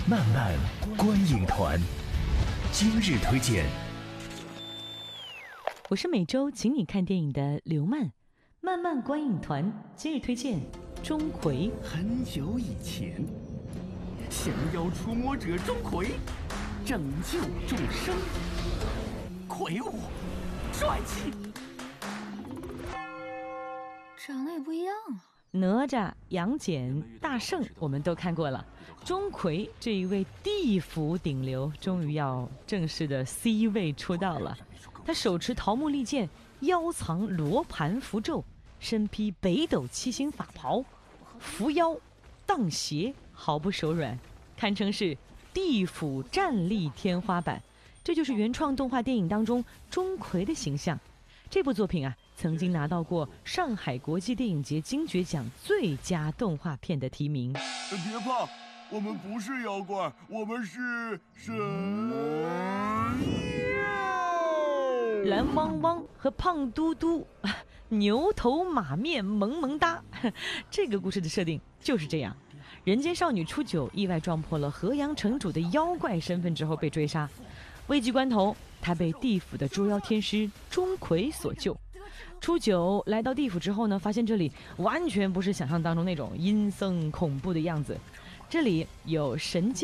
漫漫观影团，今日推荐。 我是每周请你看电影的刘漫，漫漫观影团今日推荐钟馗。 很久以前，降妖除魔者钟馗拯救众生，魁梧帅气， 长得也不一样啊。 哪吒、杨戬、大圣我们都看过了，钟馗这一位地府顶流终于要正式的 C 位出道了。他手持桃木利剑，腰藏罗盘符咒，身披北斗七星法袍，伏妖荡邪，毫不手软，堪称是地府战力天花板。这就是原创动画电影当中钟馗的形象。这部作品啊，曾经拿到过上海国际电影节金爵奖最佳动画片的提名。 别怕，我们不是妖怪，我们是神妖。 蓝汪汪和胖嘟嘟，牛头马面萌萌哒。这个故事的设定就是这样：人间少女初九意外撞破了河阳城主的妖怪身份之后被追杀，危急关头，她被地府的捉妖天师钟馗所救。初九来到地府之后呢，发现这里完全不是想象当中那种阴森恐怖的样子，这里有神界